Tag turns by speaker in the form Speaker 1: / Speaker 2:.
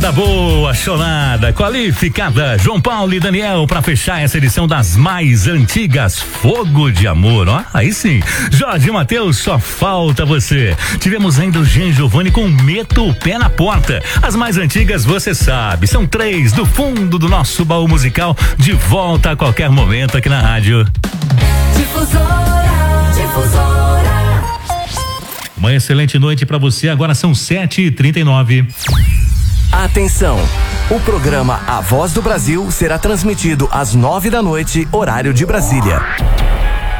Speaker 1: Da boa, chonada, qualificada, João Paulo e Daniel para fechar essa edição das mais antigas, Fogo de Amor, ó, aí sim, Jorge e Mateus, só falta você. Tivemos ainda o Jean Giovanni com Meto o Pé na Porta. As mais antigas, você sabe, são 3 do fundo do nosso baú musical, de volta a qualquer momento aqui na rádio. Difusora. Uma excelente noite para você, agora são 7h39.
Speaker 2: Atenção! O programa A Voz do Brasil será transmitido às 9 da noite, horário de Brasília.